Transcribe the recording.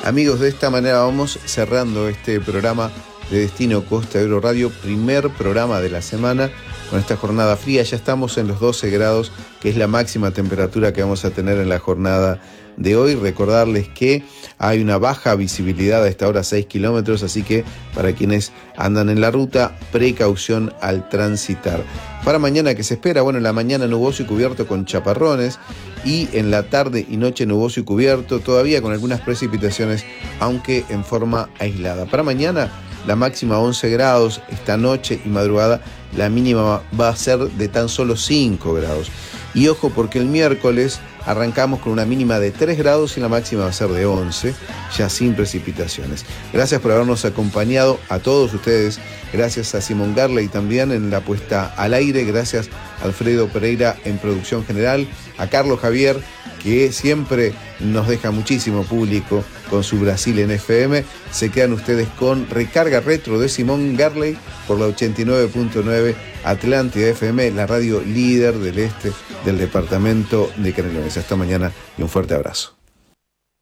Amigos, de esta manera vamos cerrando este programa de Destino Costa Ebro Radio, primer programa de la semana con esta jornada fría. Ya estamos en los 12 grados, que es la máxima temperatura que vamos a tener en la jornada de hoy. Recordarles que hay una baja visibilidad a esta hora, 6 kilómetros, así que para quienes andan en la ruta, precaución al transitar. Para mañana, ¿qué se espera? Bueno, en la mañana nuboso y cubierto con chaparrones, y en la tarde y noche nuboso y cubierto, todavía con algunas precipitaciones, aunque en forma aislada. Para mañana, la máxima 11 grados, esta noche y madrugada la mínima va a ser de tan solo 5 grados. Y ojo, porque el miércoles arrancamos con una mínima de 3 grados y la máxima va a ser de 11, ya sin precipitaciones. Gracias por habernos acompañado a todos ustedes. Gracias a Simón Garley también en la puesta al aire. Gracias a Alfredo Pereira en producción general. A Carlos Javier, que siempre nos deja muchísimo público con su Brasil en FM. Se quedan ustedes con Recarga Retro de Simón Garley por la 89.9 Atlántida FM, la radio líder del este del departamento de Canelones. Hasta mañana y un fuerte abrazo.